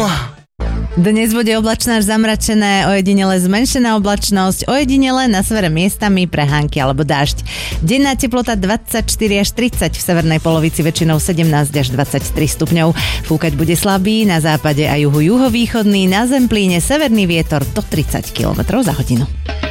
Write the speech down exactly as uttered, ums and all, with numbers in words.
Dnes bude oblačná až zamračené, ojedinele zmenšená oblačnosť, ojedinele na severe miestami prehánky alebo dážď. Denná teplota dvadsaťštyri až tridsať, v severnej polovici väčšinou sedemnásť až dvadsaťtri stupňov. Fúkať bude slabý, na západe a juhu juhovýchodný, na Zemplíne severný vietor do tridsať kilometrov za hodinu.